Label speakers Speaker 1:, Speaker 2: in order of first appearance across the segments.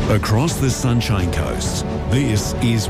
Speaker 1: Across the Sunshine Coast, this is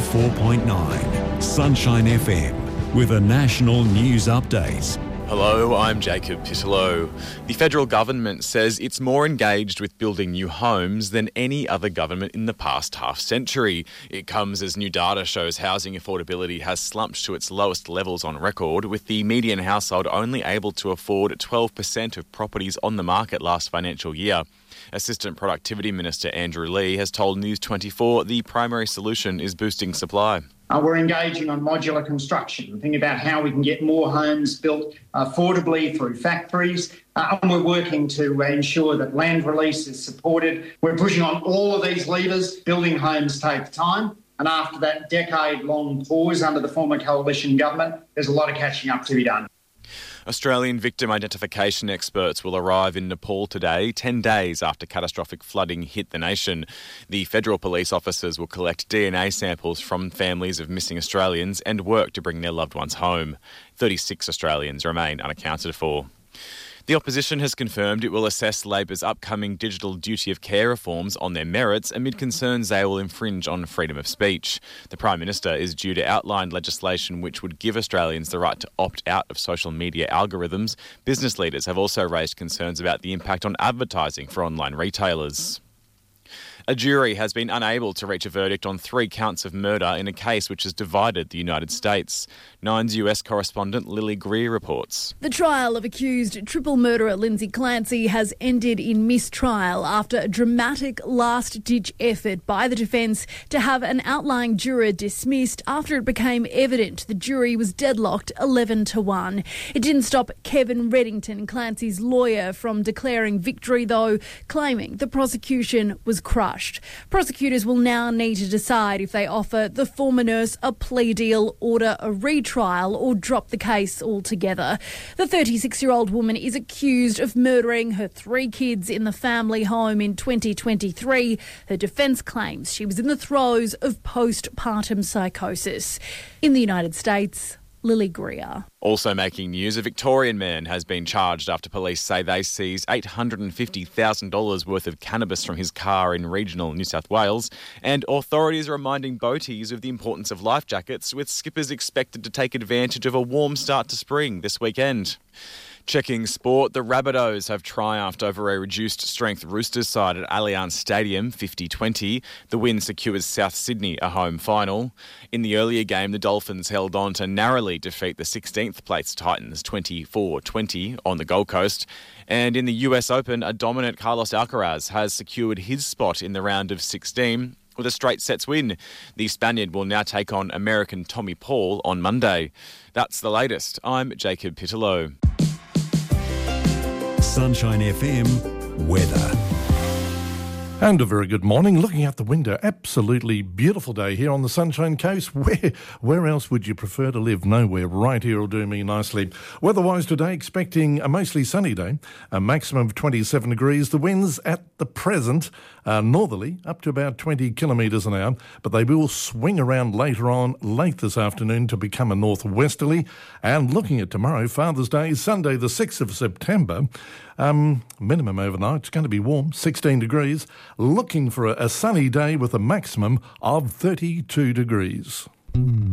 Speaker 1: 104.9 Sunshine FM with a national news update.
Speaker 2: Hello, I'm Jacob Pittellow. The federal government says it's more engaged with building new homes than any other government in the past half-century. It comes as new data shows housing affordability has slumped to its lowest levels on record, with the median household only able to afford 12% of properties on the market last financial year. Assistant Productivity Minister Andrew Leigh has told News 24 the primary solution is boosting supply.
Speaker 3: We're engaging on modular construction, thinking about how we can get more homes built affordably through factories, and we're working to ensure that land release is supported. We're pushing on all of these levers. Building homes takes time, and after that decade-long pause under the former coalition government, there's a lot of catching up to be done.
Speaker 2: Australian victim identification experts will arrive in Nepal today, 10 days after catastrophic flooding hit the nation. The federal police officers will collect DNA samples from families of missing Australians and work to bring their loved ones home. 36 Australians remain unaccounted for. The opposition has confirmed it will assess Labor's upcoming digital duty of care reforms on their merits amid concerns they will infringe on freedom of speech. The Prime Minister is due to outline legislation which would give Australians the right to opt out of social media algorithms. Business leaders have also raised concerns about the impact on advertising for online retailers. A jury has been unable to reach a verdict on 3 counts of murder in a case which has divided the United States. Nine's US correspondent Lily Greer reports.
Speaker 4: The trial of accused triple murderer Lindsay Clancy has ended in mistrial after a dramatic last-ditch effort by the defence to have an outlying juror dismissed after it became evident the jury was deadlocked 11-1. It didn't stop Kevin Reddington, Clancy's lawyer, from declaring victory, though, claiming the prosecution was crushed. Prosecutors will now need to decide if they offer the former nurse a plea deal, order a retrial, or drop the case altogether. The 36-year-old woman is accused of murdering her 3 kids in the family home in 2023. Her defence claims she was in the throes of postpartum psychosis. In the United States, Lily Greer.
Speaker 2: Also making news, a Victorian man has been charged after police say they seized $850,000 worth of cannabis from his car in regional New South Wales, and authorities are reminding boaties of the importance of life jackets, with skippers expected to take advantage of a warm start to spring this weekend. Checking sport, the Rabbitohs have triumphed over a reduced-strength Roosters side at Allianz Stadium, 50-20. The win secures South Sydney a home final. In the earlier game, the Dolphins held on to narrowly defeat the 16th-placed Titans 24-20 on the Gold Coast. And in the US Open, a dominant Carlos Alcaraz has secured his spot in the round of 16 with a straight sets win. The Spaniard will now take on American Tommy Paul on Monday. That's the latest. I'm Jacob Pittellow.
Speaker 1: Sunshine FM weather.
Speaker 5: And a very good morning. Looking out the window, absolutely beautiful day here on the Sunshine Coast. Where else would you prefer to live? Nowhere. Right here will do me nicely. Weather-wise today, expecting a mostly sunny day, a maximum of 27 degrees. The winds at the present are northerly, up to about 20 kilometres an hour, but they will swing around later on, late this afternoon, to become a northwesterly. And looking at tomorrow, Father's Day, Sunday the 6th of September, minimum overnight, it's going to be warm, 16 degrees. Looking for a sunny day with a maximum of 32 degrees.